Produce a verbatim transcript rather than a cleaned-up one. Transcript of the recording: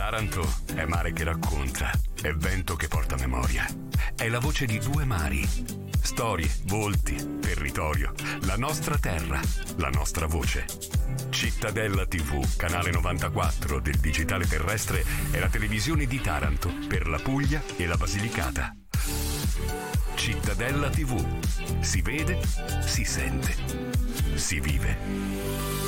Taranto è mare che racconta, è vento che porta memoria, è la voce di due mari. Storie, volti, territorio, la nostra terra, la nostra voce. Cittadella tivù, canale novantaquattro del digitale terrestre, è la televisione di Taranto per la Puglia e la Basilicata. Cittadella tivù. Si vede, si sente, si vive.